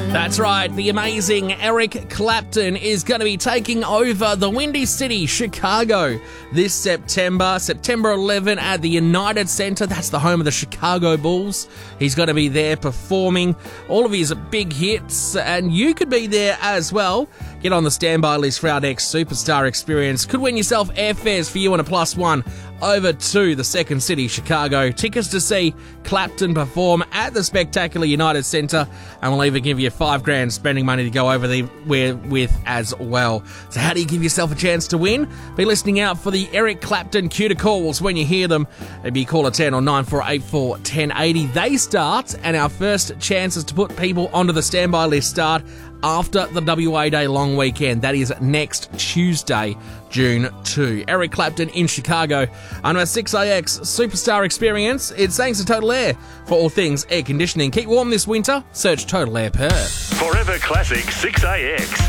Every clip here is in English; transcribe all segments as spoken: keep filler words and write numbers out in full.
That's right, the amazing Eric Clapton is going to be taking over the Windy City, Chicago, this September, September eleventh at the United Center. That's the home of the Chicago Bulls. He's going to be there performing all of his big hits, and you could be there as well. Get on the standby list for our next superstar experience. Could win yourself airfares for you and a plus one over to the second city, Chicago. Tickets to see Clapton perform at the spectacular United Center, and we'll even give you five grand spending money to go over there with as well. So how do you give yourself a chance to win? Be listening out for the Eric Clapton cue to calls when you hear them. Maybe call a ten or nine four eight four, one zero eight zero. They start, and our first chances to put people onto the standby list start after the W A Day long weekend. That is next Tuesday, June second. Eric Clapton in Chicago on our six A X Superstar Experience. It's thanks to Total Air for all things air conditioning. Keep warm this winter. Search Total Air Perth. Forever Classic six A X.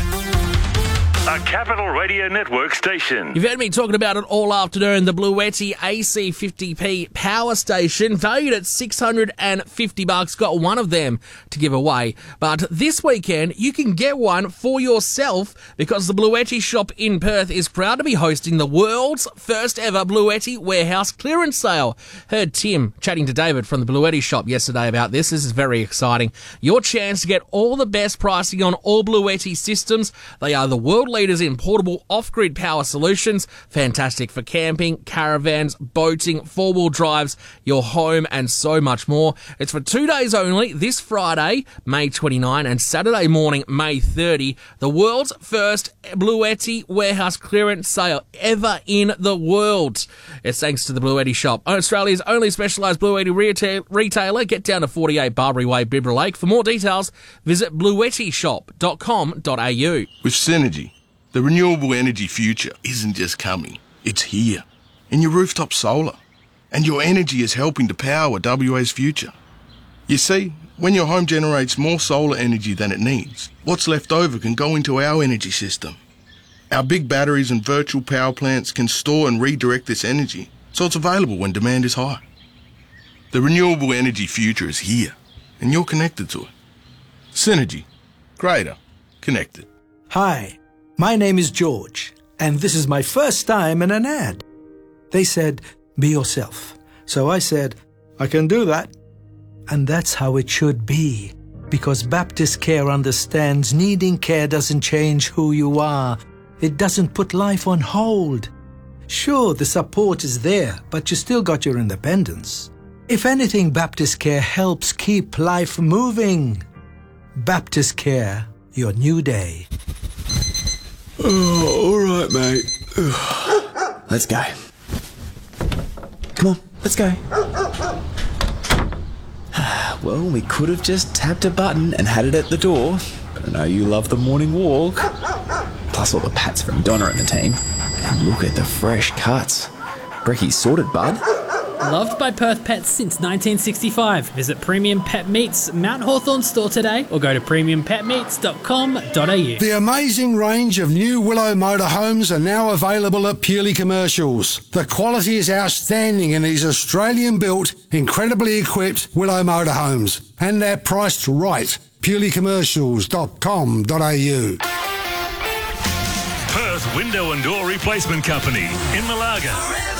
A Capital Radio Network station. You've heard me talking about it all afternoon. The Bluetti A C fifty P power station, valued at six hundred fifty bucks. Got one of them to give away. But this weekend, you can get one for yourself because the Bluetti shop in Perth is proud to be hosting the world's first ever Bluetti warehouse clearance sale. Heard Tim chatting to David from the Bluetti shop yesterday about this. This is very exciting. Your chance to get all the best pricing on all Bluetti systems. They are the world leaders in portable off-grid power solutions. Fantastic for camping, caravans, boating, four-wheel drives, your home, and so much more. It's for two days only, this Friday, May twenty-ninth, and Saturday morning, May thirtieth. The world's first Bluetti warehouse clearance sale ever in the world. It's thanks to the Bluetti shop, Australia's only specialised Bluetti retail- retailer. Get down to forty-eight Barbary Way, Bibra Lake. For more details, visit bluetti shop dot com dot a u. With Synergy, the renewable energy future isn't just coming, it's here. In your rooftop solar. And your energy is helping to power W A's future. You see, when your home generates more solar energy than it needs, what's left over can go into our energy system. Our big batteries and virtual power plants can store and redirect this energy, so it's available when demand is high. The renewable energy future is here, and you're connected to it. Synergy. Greater. Connected. Hi. My name is George, and this is my first time in an ad. They said, be yourself. So I said, I can do that. And that's how it should be, because Baptist Care understands needing care doesn't change who you are. It doesn't put life on hold. Sure, the support is there, but you still got your independence. If anything, Baptist Care helps keep life moving. Baptist Care, your new day. Oh, all right, mate. Let's go. Come on, let's go. Well, we could have just tapped a button and had it at the door, but I know you love the morning walk. Plus all the pats from Donna and the team. And look at the fresh cuts. Brecky's sorted, bud. Loved by Perth pets since nineteen sixty-five. Visit Premium Pet Meats Mount Hawthorn store today or go to premium pet meats dot com dot a u. The amazing range of new Willow motorhomes are now available at Purely Commercials. The quality is outstanding in these Australian-built, incredibly equipped Willow motorhomes. And they're priced right. purely commercials dot com dot a u. Perth Window and Door Replacement Company in Malaga.